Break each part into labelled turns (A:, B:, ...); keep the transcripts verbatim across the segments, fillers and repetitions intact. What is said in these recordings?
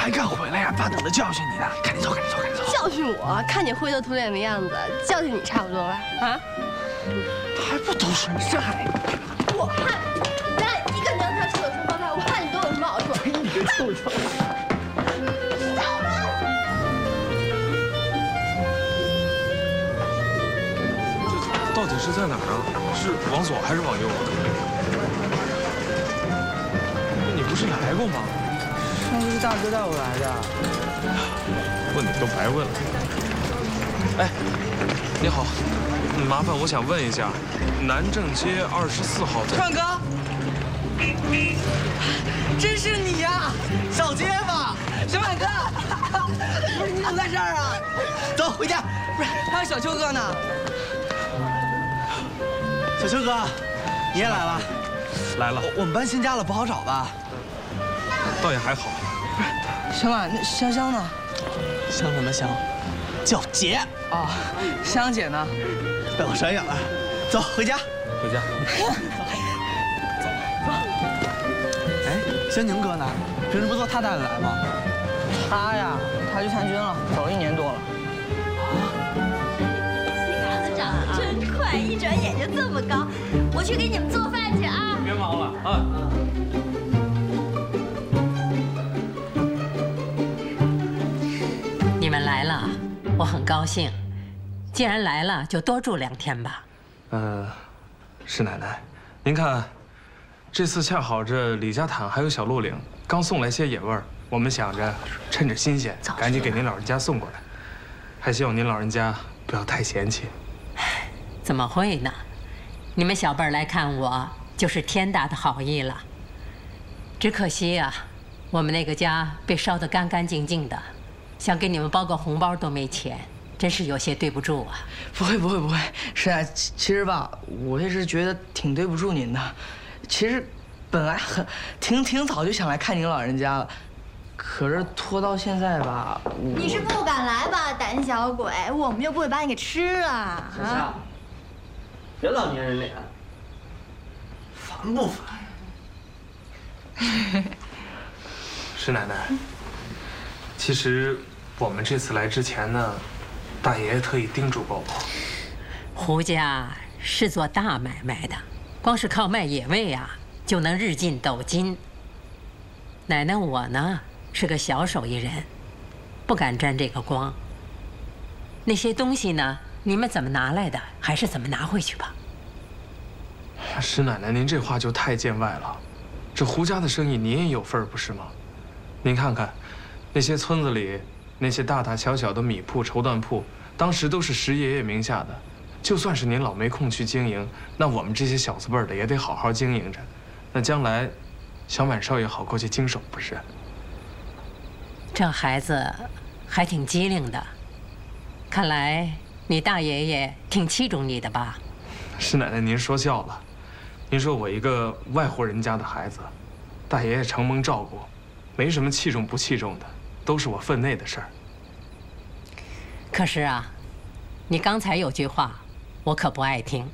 A: 还敢回来呀？爸等着教训你呢！赶紧走，赶紧走，赶紧走！
B: 教训我？看你灰头土脸的样子，教训你差不多吧？啊？
A: 还不都是你害的？
B: 我害你？咱俩一个娘胎出的双胞胎，我害你都有什么好说？
A: 你个臭臭！
C: 到底是在哪儿啊？是往左还是往右啊？你不是来过吗？
D: 上次是大哥带我来的。
C: 问你都白问了。哎，你好，麻烦我想问一下，南正街二十四号在。
D: 川哥，真是你呀，小街坊，小满哥，不是你怎么在这儿啊？走，回家。不是，还有小秋哥呢。
E: 小秋哥，你也来了？
C: 来了。
E: 我们搬新家了，不好找吧？
C: 倒也还好。
D: 小满，那香香呢？
E: 香什么香？叫姐。
D: 哦，香姐呢？
E: 被我甩远了。走，回家。
C: 回家。
E: 走走。哎，香宁哥呢？平时不都他带的来吗？
D: 他呀，他去参军了，走了一年多了。
F: 孩子长得真快，一转眼就这么高。我去给你们做饭去啊！
C: 别忙了啊。
G: 你们来了，我很高兴。既然来了，就多住两天吧。
C: 呃，师奶奶，您看，这次恰好这李家坦还有小鹿岭刚送来些野味儿，我们想着趁着新鲜，赶紧给您老人家送过来。还希望您老人家不要太嫌弃。
G: 怎么会呢？你们小辈儿来看我，就是天大的好意了。只可惜呀、啊，我们那个家被烧得干干净净的。想给你们包个红包都没钱，真是有些对不住啊！
D: 不会不会不会，师奶，其其实吧，我也是觉得挺对不住您的。其实，本来很挺挺早就想来看您老人家了，可是拖到现在吧，我
F: 你是不敢来吧，胆小鬼！我们又不会把你给吃了啊！
E: 别老捏人脸，烦不烦？
C: 师奶奶，其实我们这次来之前呢，大爷爷特意叮嘱过我，
G: 胡家是做大买卖的，光是靠卖野味啊，就能日进斗金。奶奶我呢是个小手艺人，不敢沾这个光。那些东西呢，你们怎么拿来的，还是怎么拿回去吧。
C: 师奶奶，您这话就太见外了。这胡家的生意您也有份儿不是吗？您看看，那些村子里那些大大小小的米铺、绸缎铺，当时都是石爷爷名下的。就算是您老没空去经营，那我们这些小字辈儿的也得好好经营着。那将来，小满少爷好过去经手不是？
G: 这孩子还挺机灵的，看来你大爷爷挺器重你的吧？
C: 师奶奶，您说笑了。您说我一个外户人家的孩子，大爷爷承蒙照顾，没什么器重不器重的，都是我分内的事儿。
G: 可是啊，你刚才有句话，我可不爱听。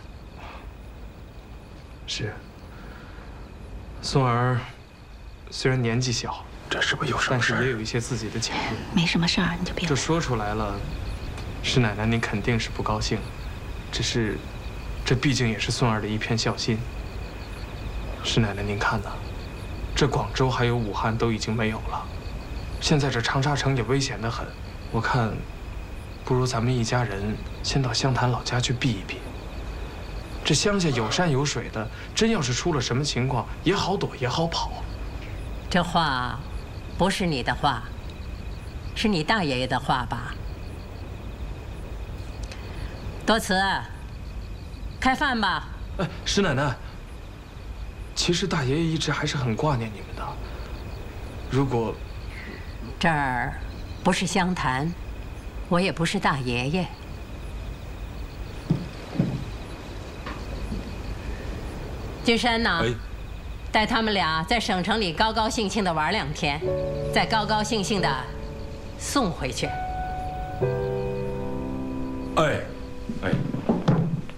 C: 是。宋儿虽然年纪小，
A: 这是不是有什么
C: 但
A: 事儿？
C: 是也有一些自己的前路。
F: 没什么事儿，你就别。
C: 这说出来了，师奶奶您肯定是不高兴，只是，这毕竟也是宋儿的一片孝心。师奶奶您看呐，这广州还有武汉都已经没有了，现在这长沙城也危险得很。我看，不如咱们一家人先到湘潭老家去避一避。这乡下有山有水的，真要是出了什么情况，也好躲也好跑。
G: 这话不是你的话，是你大爷爷的话吧？多慈，开饭吧。
C: 哎，师奶奶，其实大爷爷一直还是很挂念你们的。如果
G: 这儿不是湘潭，我也不是大爷爷。君山呢？
C: 哎，
G: 带他们俩在省城里高高兴兴的玩两天，再高高兴兴的送回去。
A: 哎，哎。